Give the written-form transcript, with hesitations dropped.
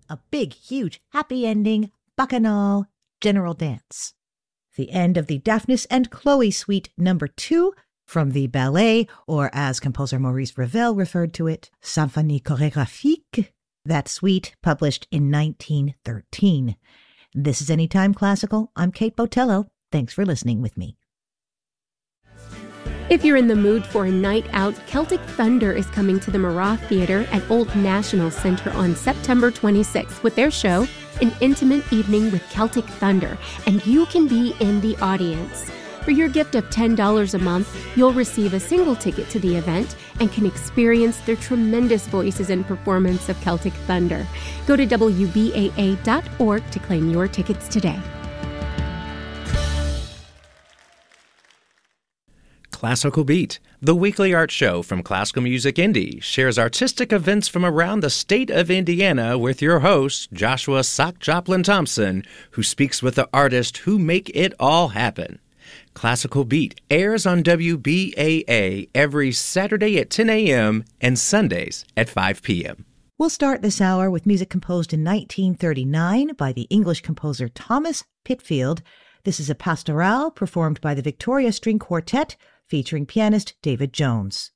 a big, huge, happy ending, bacchanal, general dance. The end of the Daphnis and Chloe Suite No. 2 from the ballet, or as composer Maurice Ravel referred to it, Symphonie chorégraphique, that suite published in 1913. This is Anytime Classical. I'm Kate Botello. Thanks for listening with me. If you're in the mood for a night out, Celtic Thunder is coming to the Marat Theater at Old National Center on September 26th with their show, An Intimate Evening with Celtic Thunder, and you can be in the audience. For your gift of $10 a month, you'll receive a single ticket to the event and can experience their tremendous voices and performance of Celtic Thunder. Go to WBAA.org to claim your tickets today. Classical Beat, the weekly art show from Classical Music Indie, shares artistic events from around the state of Indiana with your host, Joshua Sock Joplin Thompson, who speaks with the artists who make it all happen. Classical Beat airs on WBAA every Saturday at 10 a.m. and Sundays at 5 p.m. We'll start this hour with music composed in 1939 by the English composer Thomas Pitfield. This is a pastoral performed by the Victoria String Quartet, featuring pianist David Jones.